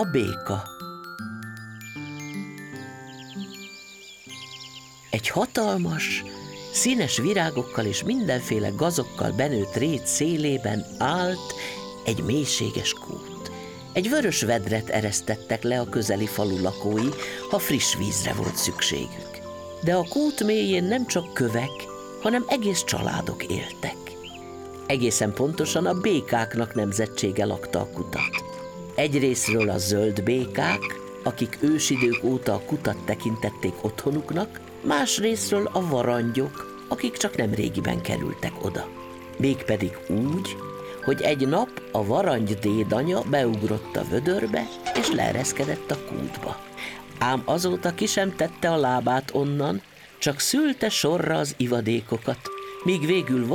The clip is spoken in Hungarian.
A béka. Egy hatalmas, színes virágokkal és mindenféle gazokkal benőtt rét szélében állt egy mélységes kút. Egy vörös vedret eresztettek le a közeli falu lakói, ha friss vízre volt szükségük. De a kút mélyén nem csak kövek, hanem egész családok éltek. Egészen pontosan a békáknak nemzetsége lakta a kutat. Egyrészről a zöld békák, akik ősidők óta a kutat tekintették otthonuknak, másrészről a varangyok, akik csak nem régiben kerültek oda. Mégpedig úgy, hogy egy nap a varangy dédanya beugrott a vödörbe, és leereszkedett a kútba. Ám azóta ki sem tette a lábát onnan, csak szülte sorra az ivadékokat, míg végül